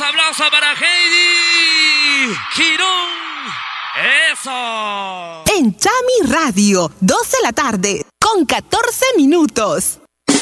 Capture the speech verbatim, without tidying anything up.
aplauso para Heidi Girón. ¡Eso! En Chami Radio, dos de la tarde, con catorce minutos.